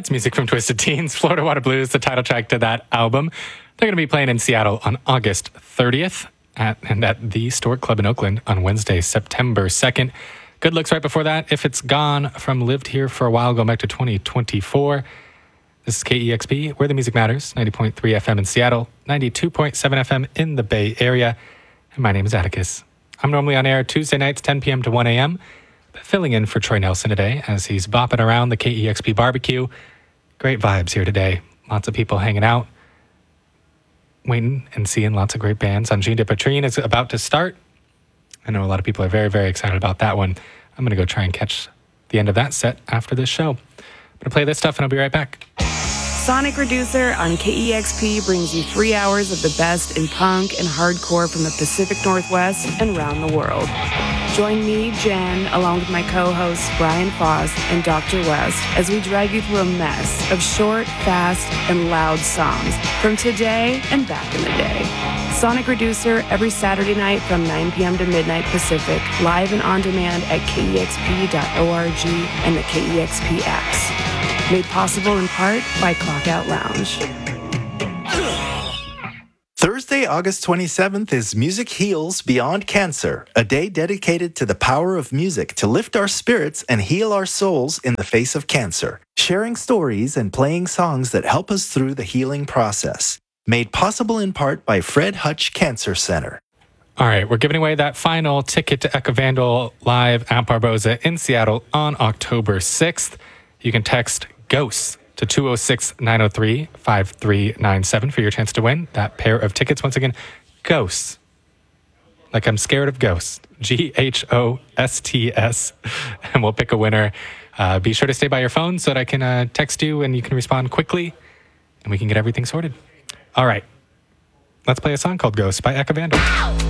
That's music from Twisted Teens, Florida Water Blues, the title track to that album. They're going to be playing in Seattle on August 30th and at the Stork Club in Oakland on Wednesday, September 2nd. Good Looks right before that. If It's Gone from Lived Here for a While, going back to 2024. This is KEXP, where the music matters, 90.3 FM in Seattle, 92.7 FM in the Bay Area. And my name is Atticus. I'm normally on air Tuesday nights, 10 p.m. to 1 a.m., but filling in for Troy Nelson today as he's bopping around the KEXP barbecue. Great vibes here today. Lots of people hanging out, waiting and seeing lots of great bands. Angine de Patrine is about to start. I know a lot of people are very, very excited about that one. I'm going to go try and catch the end of that set after this show. I'm going to play this stuff and I'll be right back. Sonic Reducer on KEXP brings you 3 hours of the best in punk and hardcore from the Pacific Northwest and around the world. Join me, Jen, along with my co-hosts Brian Foss and Dr. West as we drag you through a mess of short, fast, and loud songs from today and back in the day. Sonic Reducer every Saturday night from 9 p.m. to midnight Pacific, live and on demand at KEXP.org and the KEXP apps. Made possible in part by Clockout Lounge. Thursday, August 27th is Music Heals Beyond Cancer, a day dedicated to the power of music to lift our spirits and heal our souls in the face of cancer, sharing stories and playing songs that help us through the healing process. Made possible in part by Fred Hutch Cancer Center. All right, we're giving away that final ticket to Echo Vandal live at Barboza in Seattle on October 6th. You can text GHOSTS to 206-903-5397 for your chance to win that pair of tickets. Once again, GHOSTS. Like I'm scared of ghosts. GHOSTS. And we'll pick a winner. Be sure to stay by your phone so that I can text you and you can respond quickly and we can get everything sorted. All right. Let's play a song called Ghosts by Echo Vandal.